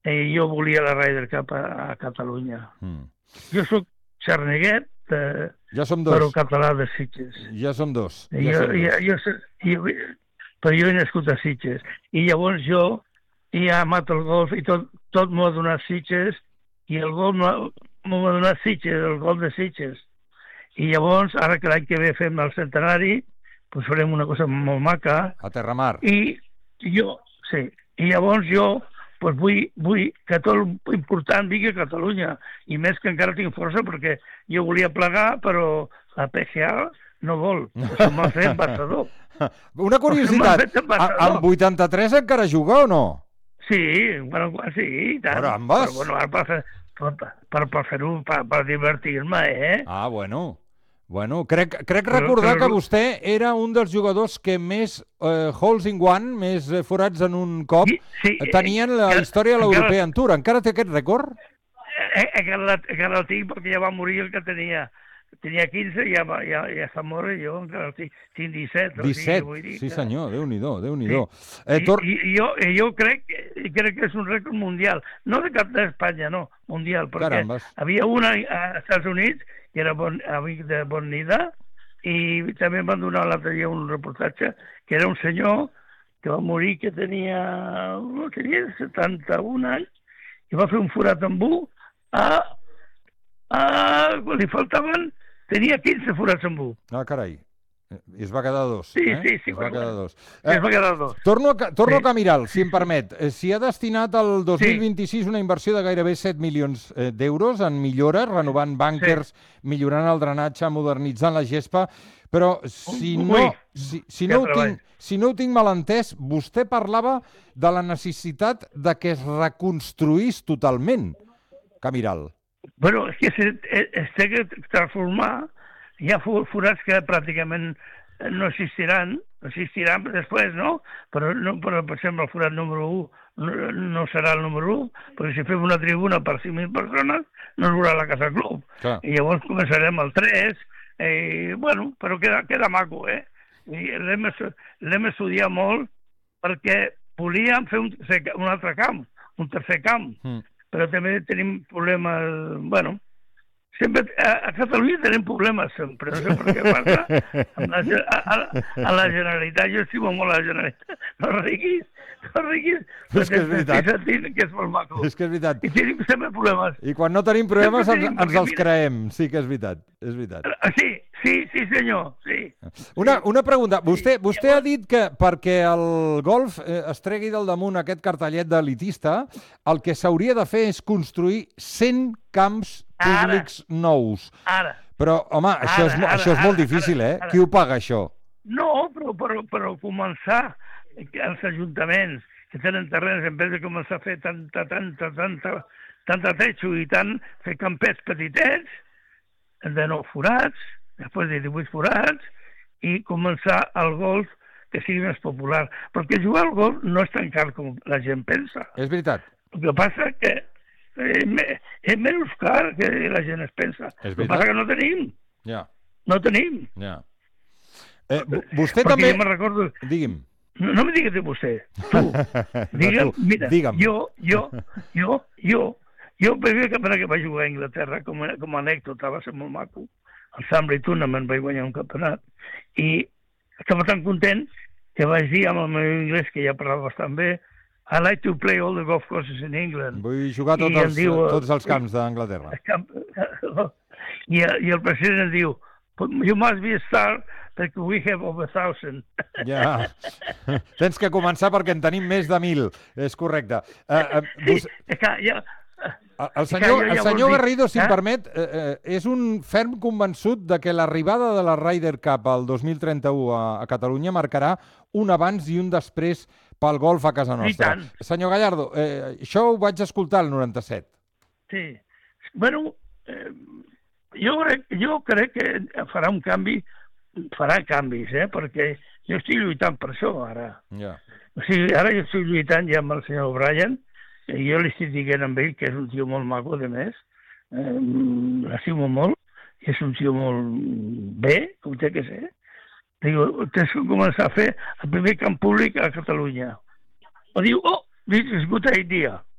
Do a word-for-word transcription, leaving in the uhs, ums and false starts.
i jo volia la Ryder Cup a, a Catalunya. Mm. Jo sóc xarneguet, de, ja som dos. però català de Sitges. Ja som dos. Ja jo, som dos. Jo, jo, jo, però jo he nascut a Sitges. I llavors jo he amat el golf i tot, tot m'ho ha donat Sitges i el golf m'ho ha donat Sitges, el golf de Sitges. I llavors, ara que l'any que ve fem el centenari, doncs farem una cosa molt maca. A Terramar. I jo, sí, i llavors jo doncs vull, vull que tot important vingui a Catalunya, i més que encara tinc força perquè jo volia plegar, però la P G A no vol, això m'ha fet embassador. Una curiositat, al vuitanta-tres encara juga o no? Sí, bueno, sí, i tant. Carambes! Però bueno, ara per, per, per, per fer-ho, per, per divertir-me, eh? Ah, bueno. Bueno, crec, crec recordar que vostè era un dels jugadors que més eh, holes in one, més eh, forats en un cop, sí, sí, tenien la encara, història de l'European Tour. Encara té aquest rècord? Eh, encara, encara el tinc perquè ja va morir el que tenia. Tenia quinze, ja, va, ja, ja està mort, i jo encara el tinc, tinc disset. disset, o sigui, sí senyor, Déu-n'hi-do, Déu-n'hi-do. Sí. Eh, tor... I, i, jo, i jo crec, crec que és un rècord mundial. No de cap d'Espanya, no, mundial, perquè Carambes. Havia una als Estats Units que era bon, amic de Bonida, i també em van donar l'altre dia un reportatge que era un senyor que va morir, que tenia, no, tenia setanta-un anys, i va fer un forat amb un a, a, li faltaven, tenia quinze forats amb un. Ah, carai. I es va quedar dos. Sí, eh? sí, sí. Es va bueno, quedar dos. Eh, es va quedar dos. Torno, a, torno sí. a Camiral, si em permet. S'hi ha destinat al dos mil vint-i-sis sí. una inversió de gairebé set milions d'euros en millores, renovant bànquers, sí. millorant el drenatge, modernitzant la gespa, però si no, si, si, no ho tinc, si no ho tinc mal entès, vostè parlava de la necessitat de que es reconstruís totalment, Camiral. Bueno, és que es té que transformar. Hi ha forats que pràcticament no existiran, no existiran després, no? Però, no, però per exemple, el forat número u no, no serà el número u, perquè si fem una tribuna per cinc mil persones, no es veurà la Casa Club. Clar. I llavors començarem el tres, i, bueno, però queda, queda maco, eh? L'hem estudiat molt perquè volíem fer un, un altre camp, un tercer camp, mm. però també tenim problemes, bueno... Sempre, a, a Catalunya tenim problemes sempre, no sé per què passa. La, a, a, a la Generalitat, jo estimo molt a la Generalitat. No riguis, no riguis. És que és veritat. Que és molt maco. És que és veritat. I tenim sempre problemes. I quan no tenim problemes ens, tenim, ens els creem. Sí que és veritat, és veritat. Sí, sí, sí senyor, sí. Una, una pregunta. Vostè, vostè ha dit que perquè el golf eh, es tregui del damunt aquest cartellet d'elitista, el que s'hauria de fer és construir cent camps públics ara, nous. Ara. Però, home, ara, això, és, ara, això és molt ara, difícil, ara, eh? Ara. Qui ho paga, això? No, però, però, però començar els ajuntaments que tenen terrenys, en vez de començar a fer tanta, tanta, tanta, tanta tretxo i tant, fer campets petitets, de nou forats, després de divuit forats, i començar el golf que sigui més popular. Perquè jugar al golf no és tan car com la gent pensa. És veritat. El que passa que és menys car que la gent es pensa. El que passa que no tenim. Ja. No tenim. Ja. Eh, vostè Perquè també... jo me'n recordo... Digui'm. No, no me digues de vostè. Tu. Digue'm, tu. Mira, Digue'm. jo, jo, jo, jo, jo el primer campionat que vaig jugar a Anglaterra, com a, com a anècdota, va ser molt maco. El Sunbury Tournament vaig guanyar un campionat i estava tan content que vaig dir amb el meu anglès, que ja parlava bastant bé, I like to play all the golf courses in England. Vull jugar tots, els, diu, tots els camps d'Anglaterra. I, I el president em diu, you must be a star perquè we have over a thousand. Ja, tens que començar perquè en tenim més de mil, és correcte. Uh, uh, vos... Sí, que ja... El senyor, el senyor Garrido, si em permet, eh, és un ferm convençut de que l'arribada de la Ryder Cup al dos mil trenta-u a, a Catalunya marcarà un abans i un després pel golf a casa nostra. Senyor Gallardo, eh, això ho vaig escoltar al noranta-set. Sí. Bueno, eh, jo, crec, jo crec que farà un canvi, farà canvis, eh, perquè jo estic lluitant per això ara. Ja. O sigui, ara jo estic lluitant ja amb el senyor O'Brien, i jo li estic dient amb ell que és un tio molt maco, de més, eh, l'estimo molt, i és un tio molt bé, com té que ser. Diu, tens que començar a fer el primer camp públic a Catalunya. O diu, oh, this is a good idea.